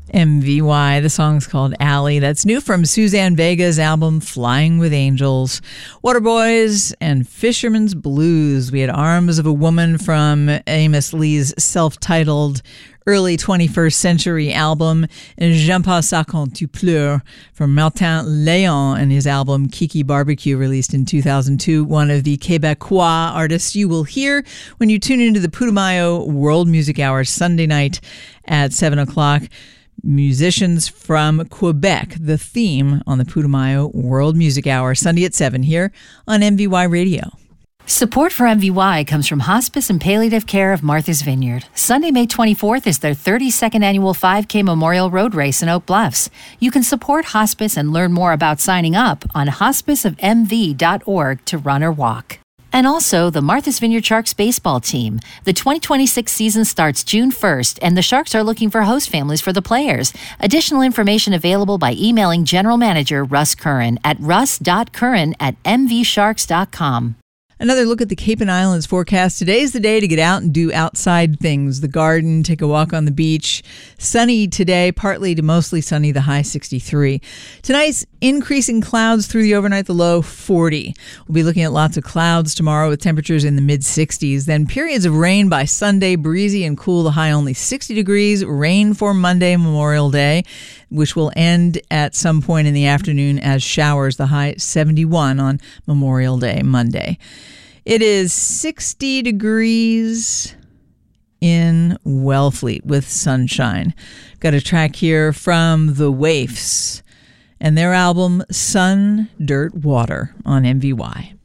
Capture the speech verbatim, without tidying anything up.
M V Y. The song's called Alley. That's new from Suzanne Vega's album Flying with Angels. Waterboys and Fisherman's Blues. We had Arms of a Woman from Amos Lee's self-titled early twenty-first century album, and J'aime pas ça quand tu pleures from Martin Léon and his album Kiki Barbecue, released in two thousand two, one of the Quebecois artists you will hear when you tune into the Putumayo World Music Hour Sunday night at seven o'clock. Musicians from Quebec, the theme on the Putumayo World Music Hour, Sunday at seven here on M V Y Radio. Support for M V Y comes from Hospice and Palliative Care of Martha's Vineyard. Sunday, May twenty-fourth is their thirty-second annual five K Memorial Road Race in Oak Bluffs. You can support Hospice and learn more about signing up on hospice of m v dot org to run or walk. And also the Martha's Vineyard Sharks baseball team. The twenty twenty-six season starts June first, and the Sharks are looking for host families for the players. Additional information available by emailing General Manager Russ Curran at russ dot curran at m v sharks dot com. Another look at the Cape and Islands forecast. Today's the day to get out and do outside things. The garden, take a walk on the beach. Sunny today, partly to mostly sunny, the high sixty-three. Tonight's increasing clouds through the overnight, the low forty. We'll be looking at lots of clouds tomorrow with temperatures in the mid sixties. Then periods of rain by Sunday, breezy and cool, the high only sixty degrees. Rain for Monday, Memorial Day, which will end at some point in the afternoon as showers, the high seventy-one on Memorial Day, Monday. It is sixty degrees in Wellfleet with sunshine. Got a track here from The Waifs and their album Sun, Dirt, Water on M V Y.